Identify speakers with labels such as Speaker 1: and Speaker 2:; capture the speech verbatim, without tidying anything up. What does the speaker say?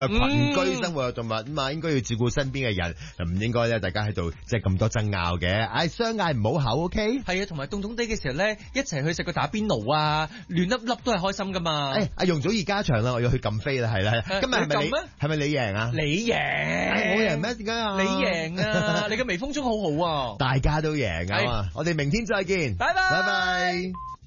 Speaker 1: 群居生活嘅動物啊嘛，應該要照顧身邊嘅人，唔應該咧大家喺度即係咁多爭拗嘅。唉，相嗌唔好口 ，OK？
Speaker 2: 係啊，同埋凍凍地嘅時候咧，一齊去食個打邊爐啊，亂粒粒都係開心噶嘛。
Speaker 1: 誒，阿容祖兒加場啦，我要去撳飛啦，係啦。今日係咪你？係咪你贏啊？
Speaker 2: 你贏，
Speaker 1: 我贏咩？點解啊？
Speaker 2: 你贏啊！你嘅微風中好好啊！
Speaker 1: 大家都贏啊嘛！我哋明天再見，
Speaker 2: 拜拜，
Speaker 1: 拜拜。